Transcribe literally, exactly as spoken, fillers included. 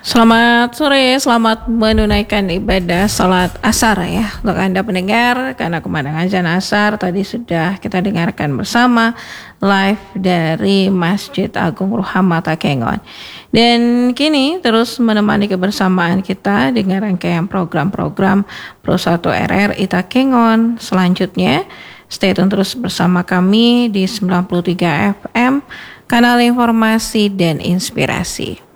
Selamat sore, selamat menunaikan ibadah salat asar ya untuk Anda pendengar, karena kemandangan azan asar tadi sudah kita dengarkan bersama live dari Masjid Agung Ruhama Takengon. Dan kini terus menemani kebersamaan kita dengan rangkaian program-program Pro satu R R I Takengon selanjutnya. Stay tune terus bersama kami di sembilan puluh tiga F M, kanal informasi dan inspirasi.